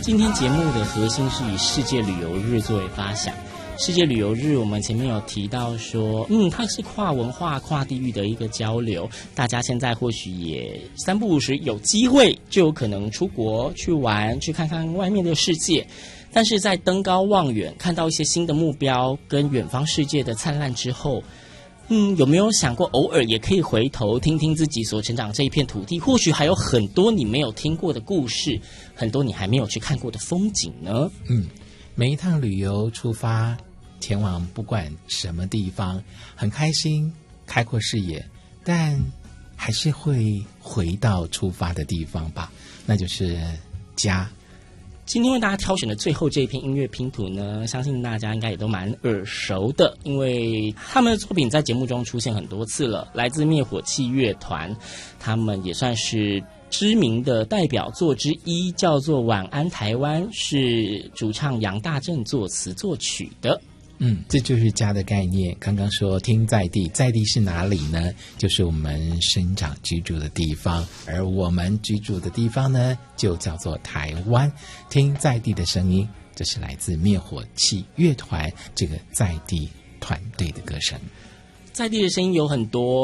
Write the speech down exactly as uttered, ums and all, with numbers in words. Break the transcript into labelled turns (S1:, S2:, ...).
S1: 今天节目的核心是以世界旅游日作为发想。世界旅游日，我们前面有提到说，嗯，它是跨文化、跨地域的一个交流。大家现在或许也三不五时有机会，就有可能出国去玩，去看看外面的世界。但是在登高望远，看到一些新的目标跟远方世界的灿烂之后，嗯，有没有想过，偶尔也可以回头听听自己所成长这一片土地，或许还有很多你没有听过的故事，很多你还没有去看过的风景呢？
S2: 嗯，每一趟旅游出发，前往不管什么地方，很开心，开阔视野，但还是会回到出发的地方吧，那就是家。
S1: 今天为大家挑选的最后这一篇音乐拼图呢，相信大家应该也都蛮耳熟的，因为他们的作品在节目中出现很多次了。来自灭火器乐团，他们也算是知名的代表作之一，叫做《晚安台湾》，是主唱杨大正作词作曲的。
S2: 嗯，这就是家的概念。刚刚说听在地，在地是哪里呢？就是我们生长居住的地方，而我们居住的地方呢，就叫做台湾。听在地的声音，这是来自灭火器乐团这个在地团队的歌声。
S1: 在地的声音有很多，